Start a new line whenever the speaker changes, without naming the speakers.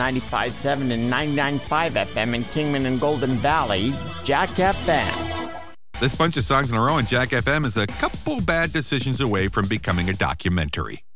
95.7 and 99.5 FM in Kingman and Golden Valley, Jack FM.
This bunch of songs in a row on Jack FM is a couple bad decisions away from becoming a documentary.